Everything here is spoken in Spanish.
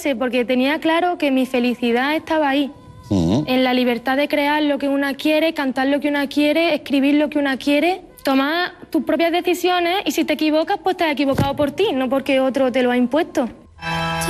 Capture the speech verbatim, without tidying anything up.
ese, porque tenía claro que mi felicidad estaba ahí. Uh-huh. En la libertad de crear lo que una quiere, cantar lo que una quiere, escribir lo que una quiere, tomar tus propias decisiones y si te equivocas, pues te has equivocado por ti, no porque otro te lo ha impuesto.